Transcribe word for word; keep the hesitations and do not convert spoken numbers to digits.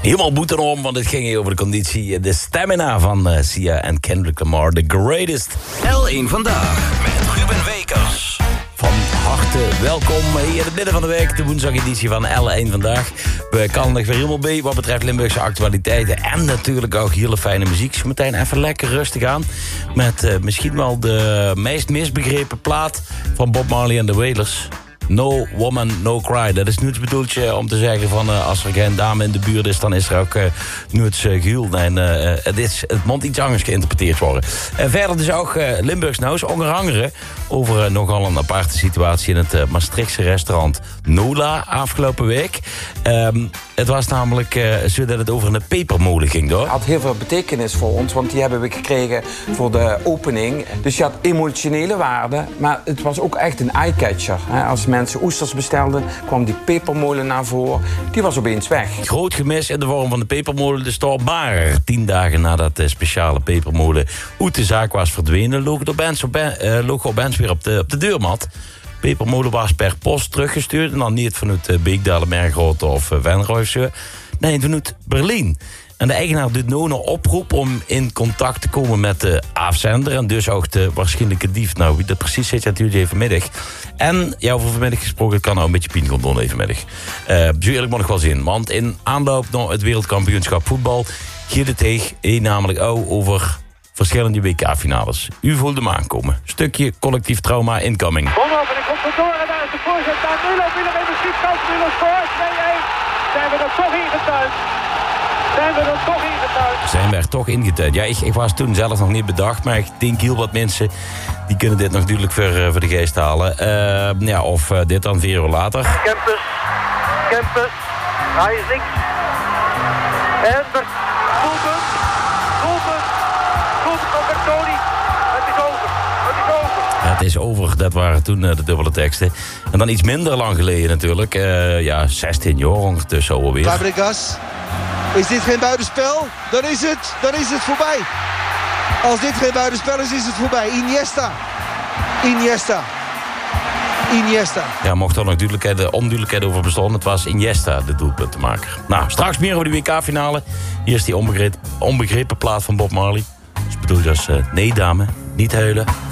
Helemaal boeten om, want het ging hier over de conditie. De Stamina van uh, Sia en Kendrick Lamar, the greatest. L één Vandaag met Ruben Wekers. Van harte welkom hier in het midden van de week. De woensdageditie van L één Vandaag. We kan nog weer helemaal bij wat betreft Limburgse actualiteiten. En natuurlijk ook hele fijne muziek. Zo meteen even lekker rustig aan. Met uh, misschien wel de meest misbegrepen plaat van Bob Marley en de Wailers. No Woman, No Cry. Dat is nu het bedoeltje om te zeggen van uh, als er geen dame in de buurt is, dan is er ook uh, nu het uh, gehuil. En uh, het, is, het moet iets anders geïnterpreteerd worden. En verder dus ook uh, Limburgs nieuws, onder andere over uh, nogal een aparte situatie in het uh, Maastrichtse restaurant Nola afgelopen week. Um, het was namelijk uh, zo dat het over een pepermolen ging, door. Het had heel veel betekenis voor ons, want die hebben we gekregen voor de opening. Dus je had emotionele waarde, maar het was ook echt een eye-catcher. Als mensen oesters bestelden, kwam die pepermolen naar voren. Die was opeens weg. Groot gemis in de vorm van de pepermolen, de store Barer. Tien dagen nadat de speciale pepermolen uit de zaak was verdwenen, loog het opeens, uh, loog opeens weer op de, op de deurmat. Pepermolen was per post teruggestuurd. En dan niet vanuit uh, Beekdalen, Mergrote of uh, Venray of zo. Nee, vanuit Berlijn. En de eigenaar doet nu een oproep om in contact te komen met de afzender. En dus ook de waarschijnlijke dief. Nou, wie dat precies zit, natuurlijk even vanmiddag. En, ja, over vanmiddag gesproken, het kan nou een beetje pijn gaan doen evenmiddag. Uh, zo eerlijk moet nog wel zien. Want in aanloop naar het wereldkampioenschap voetbal gaat het tegen, namelijk ook over verschillende W K-finales. U voelt hem aankomen. Stukje collectief trauma incoming. Bonhoff, en ik kom vandoor en daar is de voorzet naar Müller. Müller heeft een schietskans, Müller scoort. twee-een. Zijn we er toch ingetuind? Zijn we er toch ingetuind? Zijn we er toch ingetuind? Ja, ik, ik was toen zelf nog niet bedacht, maar ik denk heel wat mensen die kunnen dit natuurlijk voor, uh, voor de geest halen. Uh, ja, of uh, dit dan vier uur later. Kempus, Kempus, hij is niks. En er, doelpunt, doelpunt, doelpunt van Bertoni. Het is over, het is over. Het is over, dat waren toen uh, de dubbele teksten. En dan iets minder lang geleden natuurlijk. Uh, ja, zestien jaar ondertussen alweer. Fabregas. Is dit geen buitenspel? Dan is het, dan is het voorbij. Als dit geen buitenspel is, is het voorbij. Iniesta. Iniesta. Iniesta. Ja, mocht er nog duidelijkheid, onduidelijkheid over bestaan. Het was Iniesta de doelpuntenmaker. Nou, straks meer over de W K-finale. Hier is die onbegrepen, onbegrepen plaat van Bob Marley. Dus bedoel je als uh, nee dame, niet huilen.